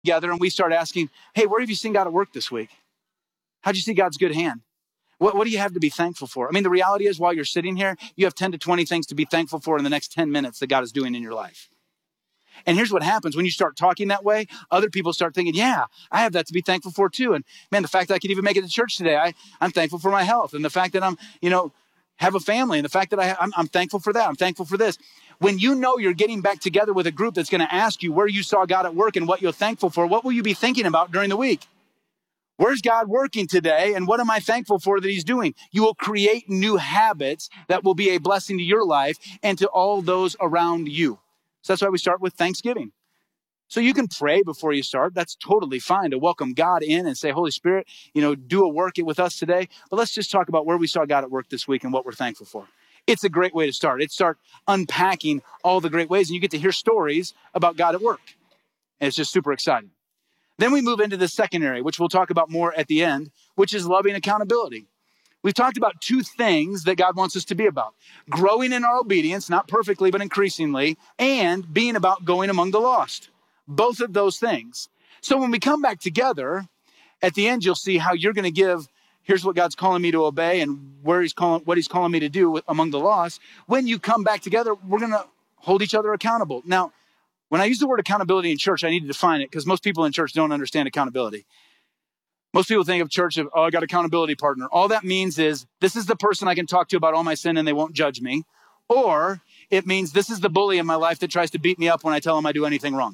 together and we start asking, hey, where have you seen God at work this week? How'd you see God's good hand? What do you have to be thankful for? I mean, the reality is while you're sitting here, you have 10 to 20 things to be thankful for in the next 10 minutes that God is doing in your life. And here's what happens when you start talking that way. Other people start thinking, yeah, I have that to be thankful for too. And man, the fact that I could even make it to church today, I'm thankful for my health. And the fact that I'm, have a family, and the fact that I'm thankful for that. I'm thankful for this. When you know you're getting back together with a group that's going to ask you where you saw God at work and what you're thankful for, what will you be thinking about during the week? Where's God working today? And what am I thankful for that he's doing? You will create new habits that will be a blessing to your life and to all those around you. So that's why we start with Thanksgiving. So you can pray before you start. That's totally fine to welcome God in and say, Holy Spirit, do a work with us today. But let's just talk about where we saw God at work this week and what we're thankful for. It's a great way to start. It's start unpacking all the great ways, and you get to hear stories about God at work. And it's just super exciting. Then we move into the second area, which we'll talk about more at the end, which is loving accountability. We've talked about two things that God wants us to be about: growing in our obedience, not perfectly, but increasingly, and being about going among the lost. Both of those things. So when we come back together, at the end, you'll see how you're going to give, here's what God's calling me to obey and what he's calling me to do among the lost. When you come back together, we're going to hold each other accountable. Now, when I use the word accountability in church, I need to define it because most people in church don't understand accountability. Most people think of church of, I got an accountability partner. All that means is this is the person I can talk to about all my sin and they won't judge me. Or it means this is the bully in my life that tries to beat me up when I tell him I do anything wrong.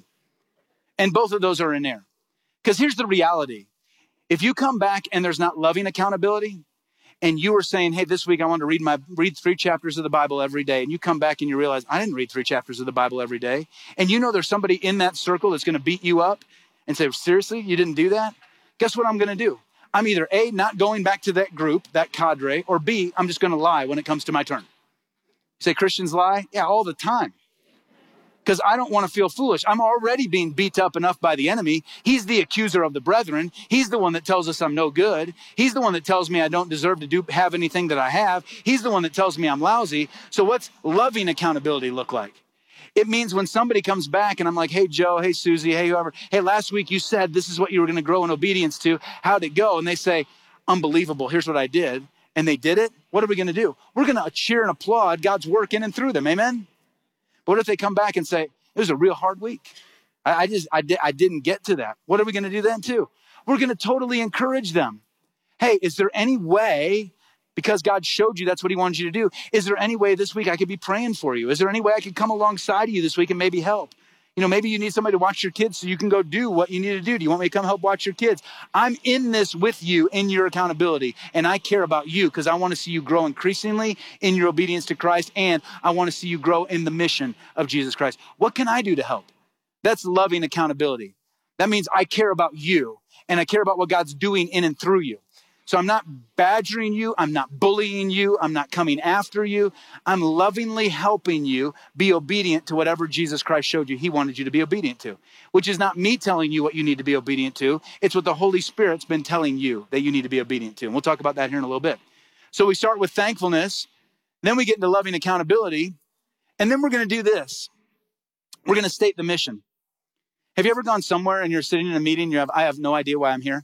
And both of those are in there. Because here's the reality. If you come back and there's not loving accountability, and you were saying, hey, this week I want to read 3 chapters of the Bible every day, and you come back and you realize, I didn't read 3 chapters of the Bible every day, and there's somebody in that circle that's going to beat you up and say, seriously, you didn't do that? Guess what I'm going to do? I'm either A, not going back to that group, that cadre, or B, I'm just going to lie when it comes to my turn. You say Christians lie? Yeah, all the time. Because I don't want to feel foolish. I'm already being beat up enough by the enemy. He's the accuser of the brethren. He's the one that tells us I'm no good. He's the one that tells me I don't deserve to have anything that I have. He's the one that tells me I'm lousy. So what's loving accountability look like? It means when somebody comes back and I'm like, hey, Joe, hey, Susie, hey, whoever. Hey, last week you said this is what you were going to grow in obedience to. How'd it go? And they say, unbelievable. Here's what I did. And they did it. What are we going to do? We're going to cheer and applaud God's work in and through them. Amen? But what if they come back and say, it was a real hard week? I didn't get to that. What are we going to do then too? We're going to totally encourage them. Hey, is there any way, because God showed you that's what he wanted you to do, is there any way this week I could be praying for you? Is there any way I could come alongside of you this week and maybe help? Maybe you need somebody to watch your kids so you can go do what you need to do. Do you want me to come help watch your kids? I'm in this with you in your accountability, and I care about you because I want to see you grow increasingly in your obedience to Christ, and I want to see you grow in the mission of Jesus Christ. What can I do to help? That's loving accountability. That means I care about you, and I care about what God's doing in and through you. So I'm not badgering you. I'm not bullying you. I'm not coming after you. I'm lovingly helping you be obedient to whatever Jesus Christ showed you he wanted you to be obedient to, which is not me telling you what you need to be obedient to. It's what the Holy Spirit's been telling you that you need to be obedient to. And we'll talk about that here in a little bit. So we start with thankfulness. Then we get into loving accountability. And then we're going to do this. We're going to state the mission. Have you ever gone somewhere and you're sitting in a meeting, I have no idea why I'm here.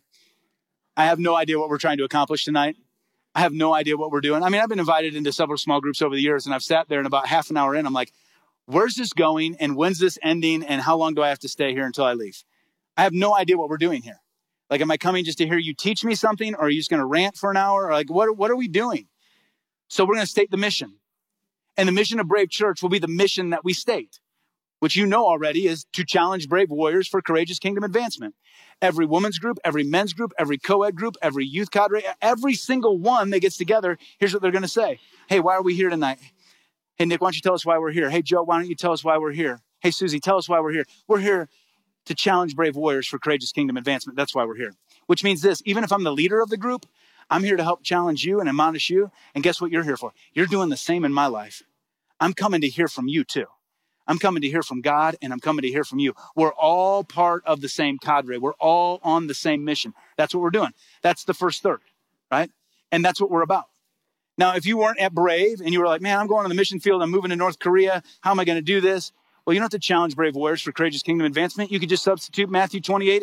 I have no idea what we're trying to accomplish tonight. I have no idea what we're doing. I mean, I've been invited into several small groups over the years, and I've sat there and about half an hour in, I'm like, where's this going? And when's this ending? And how long do I have to stay here until I leave? I have no idea what we're doing here. Like, am I coming just to hear you teach me something? Or are you just going to rant for an hour? Or like, what are we doing? So we're going to state the mission. And the mission of Brave Church will be the mission that we state, which you know already is to challenge brave warriors for courageous kingdom advancement. Every women's group, every men's group, every co-ed group, every youth cadre, every single one that gets together, here's what they're going to say. Hey, why are we here tonight? Hey, Nick, why don't you tell us why we're here? Hey, Joe, why don't you tell us why we're here? Hey, Susie, tell us why we're here. We're here to challenge brave warriors for courageous kingdom advancement. That's why we're here. Which means this, even if I'm the leader of the group, I'm here to help challenge you and admonish you. And guess what you're here for? You're doing the same in my life. I'm coming to hear from you too. I'm coming to hear from God, and I'm coming to hear from you. We're all part of the same cadre. We're all on the same mission. That's what we're doing. That's the first third, right? And that's what we're about. Now, if you weren't at Brave and you were like, man, I'm going on the mission field. I'm moving to North Korea. How am I going to do this? Well, you don't have to challenge brave warriors for courageous kingdom advancement. You could just substitute Matthew 28